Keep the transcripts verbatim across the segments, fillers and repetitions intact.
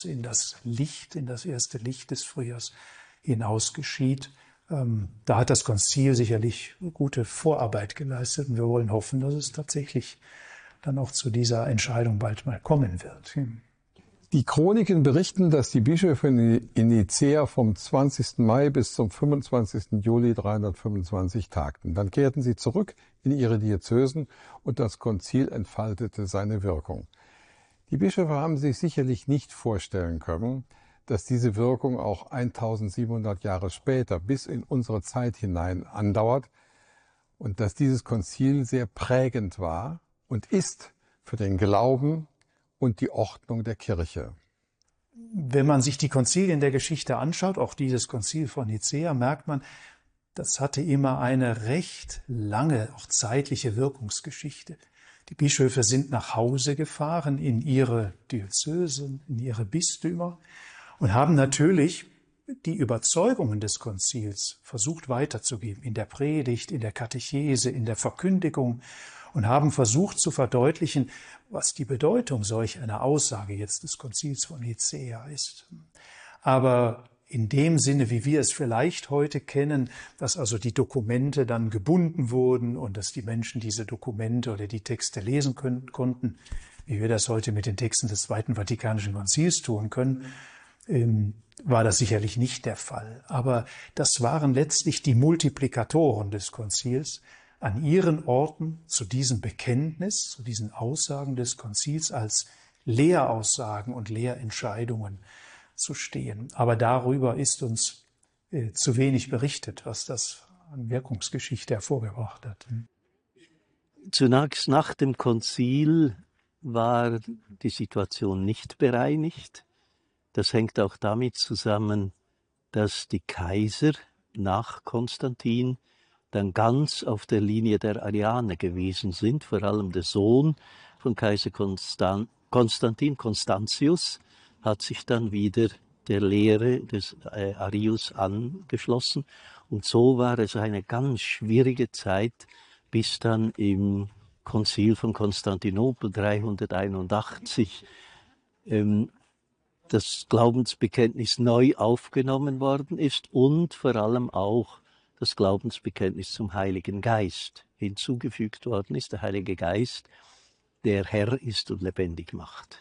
in das Licht, in das erste Licht des Frühjahrs hinaus geschieht. Ähm, da hat das Konzil sicherlich gute Vorarbeit geleistet und wir wollen hoffen, dass es tatsächlich dann auch zu dieser Entscheidung bald mal kommen wird. Die Chroniken berichten, dass die Bischöfe in Nicäa vom zwanzigsten Mai bis zum fünfundzwanzigsten Juli dreihundertfünfundzwanzig tagten. Dann kehrten sie zurück in ihre Diözesen und das Konzil entfaltete seine Wirkung. Die Bischöfe haben sich sicherlich nicht vorstellen können, dass diese Wirkung auch eintausendsiebenhundert Jahre später bis in unsere Zeit hinein andauert und dass dieses Konzil sehr prägend war und ist für den Glauben und die Ordnung der Kirche. Wenn man sich die Konzilien der Geschichte anschaut, auch dieses Konzil von Nicäa, merkt man, das hatte immer eine recht lange, auch zeitliche Wirkungsgeschichte. Die Bischöfe sind nach Hause gefahren in ihre Diözesen, in ihre Bistümer und haben natürlich die Überzeugungen des Konzils versucht weiterzugeben, in der Predigt, in der Katechese, in der Verkündigung und haben versucht zu verdeutlichen, was die Bedeutung solch einer Aussage jetzt des Konzils von Nicäa ist. Aber in dem Sinne, wie wir es vielleicht heute kennen, dass also die Dokumente dann gebunden wurden und dass die Menschen diese Dokumente oder die Texte lesen können, konnten, wie wir das heute mit den Texten des Zweiten Vatikanischen Konzils tun können, ähm, war das sicherlich nicht der Fall. Aber das waren letztlich die Multiplikatoren des Konzils, an ihren Orten zu diesem Bekenntnis, zu diesen Aussagen des Konzils als Lehraussagen und Lehrentscheidungen zu stehen. Aber darüber ist uns äh, zu wenig berichtet, was das an Wirkungsgeschichte hervorgebracht hat. Zunächst nach dem Konzil war die Situation nicht bereinigt. Das hängt auch damit zusammen, dass die Kaiser nach Konstantin dann ganz auf der Linie der Arianer gewesen sind, vor allem der Sohn von Kaiser Konstan- Konstantin, Constantius, hat sich dann wieder der Lehre des äh, Arius angeschlossen. Und so war es eine ganz schwierige Zeit, bis dann im Konzil von Konstantinopel dreihunderteinundachtzig ähm, das Glaubensbekenntnis neu aufgenommen worden ist und vor allem auch das Glaubensbekenntnis zum Heiligen Geist hinzugefügt worden ist. Der Heilige Geist, der Herr ist und lebendig macht.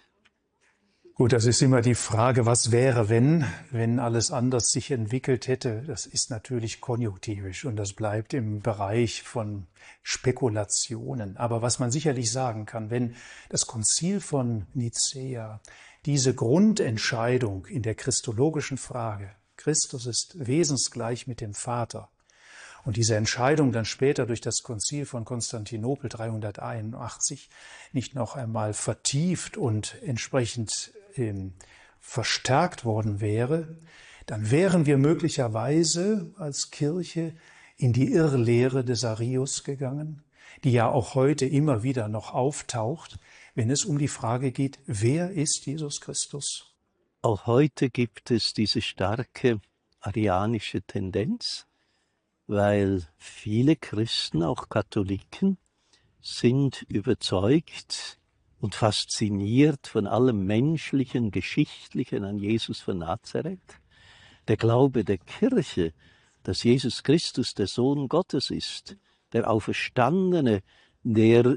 Gut, das ist immer die Frage, was wäre, wenn, wenn alles anders sich entwickelt hätte. Das ist natürlich konjunktivisch und das bleibt im Bereich von Spekulationen. Aber was man sicherlich sagen kann, wenn das Konzil von Nicäa diese Grundentscheidung in der christologischen Frage, Christus ist wesensgleich mit dem Vater, und diese Entscheidung dann später durch das Konzil von Konstantinopel dreihunderteinundachtzig nicht noch einmal vertieft und entsprechend ähm, verstärkt worden wäre, dann wären wir möglicherweise als Kirche in die Irrlehre des Arius gegangen, die ja auch heute immer wieder noch auftaucht, wenn es um die Frage geht, wer ist Jesus Christus? Auch heute gibt es diese starke arianische Tendenz, weil viele Christen, auch Katholiken, sind überzeugt und fasziniert von allem Menschlichen, Geschichtlichen an Jesus von Nazareth. Der Glaube der Kirche, dass Jesus Christus der Sohn Gottes ist, der Auferstandene, der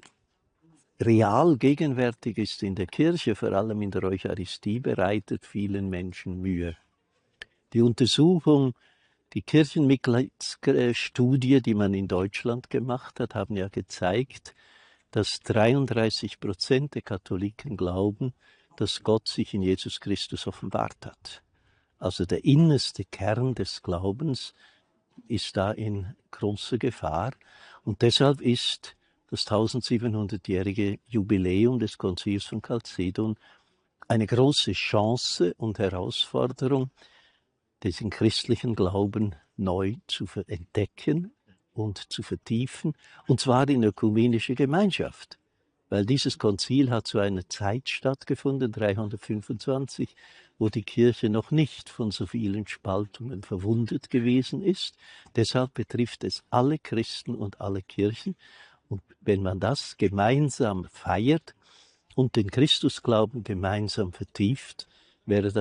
real gegenwärtig ist in der Kirche, vor allem in der Eucharistie, bereitet vielen Menschen Mühe. Die Untersuchung, die Kirchenmitgliedsstudie, die man in Deutschland gemacht hat, haben ja gezeigt, dass dreiunddreißig Prozent der Katholiken glauben, dass Gott sich in Jesus Christus offenbart hat. Also der innerste Kern des Glaubens ist da in großer Gefahr. Und deshalb ist das tausendsiebenhundertjährige Jubiläum des Konzils von Chalcedon eine große Chance und Herausforderung, diesen christlichen Glauben neu zu entdecken und zu vertiefen, und zwar in ökumenischer Gemeinschaft. Weil dieses Konzil hat zu einer Zeit stattgefunden, dreihundertfünfundzwanzig, wo die Kirche noch nicht von so vielen Spaltungen verwundet gewesen ist. Deshalb betrifft es alle Christen und alle Kirchen. Und wenn man das gemeinsam feiert und den Christusglauben gemeinsam vertieft, wäre das